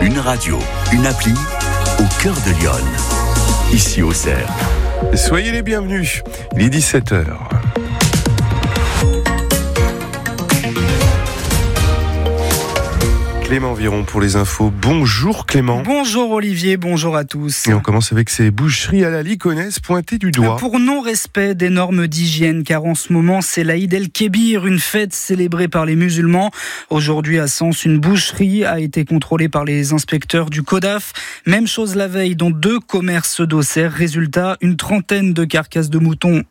Une radio, une appli, au cœur de Lyon. Ici au Cerf. Soyez les bienvenus, il est 17h. Clément Viron pour les infos. Bonjour Clément. Bonjour Olivier, bonjour à tous. Et on commence avec ces boucheries à la Lyonnaise pointées du doigt. Pour non-respect des normes d'hygiène, car en ce moment c'est l'Aïd el-Kébir, une fête célébrée par les musulmans. Aujourd'hui à Sens, une boucherie a été contrôlée par les inspecteurs du CODAF. Même chose la veille dans 2 commerces d'Auxerre. Résultat, une trentaine de carcasses de moutons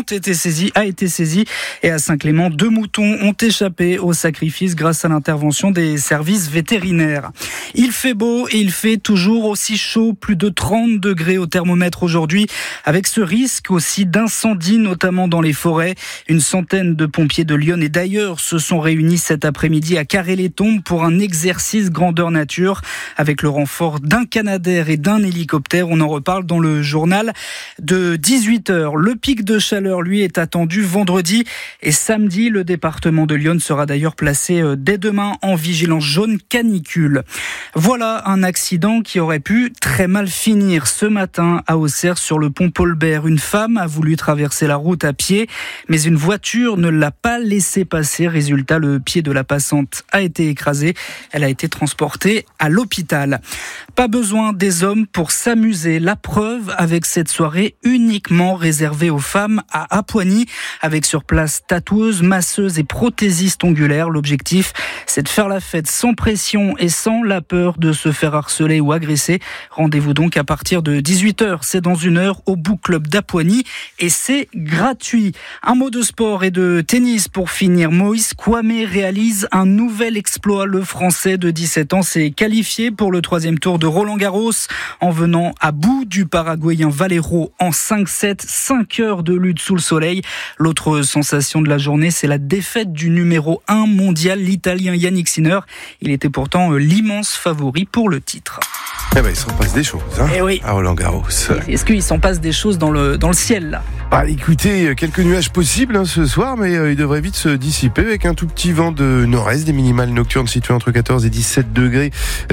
a été saisi et à Saint-Clément 2 moutons ont échappé au sacrifice grâce à l'intervention des services vétérinaires. Il fait beau et il fait toujours aussi chaud, plus de 30 degrés au thermomètre aujourd'hui, avec ce risque aussi d'incendie, notamment dans les forêts. Une centaine de pompiers de Lyon et d'ailleurs se sont réunis cet après-midi à Carré-les-Tombes pour un exercice grandeur nature avec le renfort d'un Canadair et d'un hélicoptère. On en reparle dans le journal de 18h. Le pic de chaleur, lui, est attendu vendredi et samedi. Le département de Lyon sera d'ailleurs placé dès demain en vigilance jaune canicule. Voilà un accident qui aurait pu très mal finir ce matin à Auxerre sur le pont Paul-Bert. Une femme a voulu traverser la route à pied, mais une voiture ne l'a pas laissé passer. Résultat, le pied de la passante a été écrasé. Elle a été transportée à l'hôpital. Pas besoin des hommes pour s'amuser. La preuve avec cette soirée uniquement réservée aux femmes à Apoigny, avec sur place tatoueuses, masseuses et prothésistes ongulaires. L'objectif, c'est de faire la fête sans pression et sans la peur de se faire harceler ou agresser. Rendez-vous donc à partir de 18h. C'est dans 1 heure au Book Club d'Apoigny et c'est gratuit. Un mot de sport et de tennis pour finir. Moïse Kouamé réalise un nouvel exploit. Le Français de 17 ans s'est qualifié pour le 3e tour de Roland-Garros en venant à bout du Paraguayen Valero en 5-7, 5 heures de lutte sous le soleil. L'autre sensation de la journée, c'est la défaite du numéro 1 mondial, l'Italien Yannick Sinner. Il était pourtant l'immense favori pour le titre. Eh ben, il s'en passe des choses, hein, oui. à Roland-Garros. Est-ce qu'il s'en passe des choses dans le ciel, là ? Écoutez, quelques nuages possibles ce soir, mais il devrait vite se dissiper avec un tout petit vent de nord-est, des minimales nocturnes situées entre 14 et 17 degrés,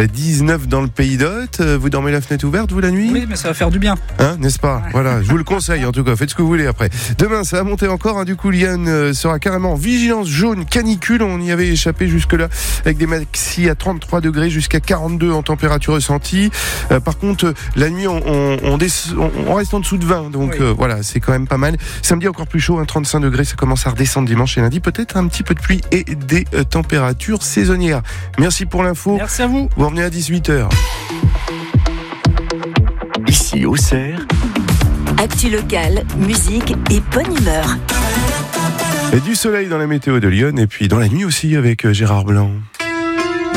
19 dans le Pays d'Hôte. Vous dormez la fenêtre ouverte, vous, la nuit ? Oui, mais ça va faire du bien. N'est-ce pas ? Ouais. Voilà, je vous le conseille en tout cas, faites ce que vous voulez après. Demain, ça va monter encore, du coup, Lyon sera carrément en vigilance jaune canicule. On y avait échappé jusque-là avec des maxi à 33 degrés jusqu'à 42 en température ressentie. Par contre, la nuit, on reste en dessous de 20, donc oui. Voilà, c'est quand même pas mal. Samedi, encore plus chaud, 35 degrés, ça commence à redescendre dimanche et lundi. Peut-être un petit peu de pluie et des températures saisonnières. Merci pour l'info. Merci à vous. Vous revenez à 18h. Ici au Cerf. Actu locale, musique et bonne humeur. Et du soleil dans la météo de Lyon et puis dans la nuit aussi avec Gérard Blanc.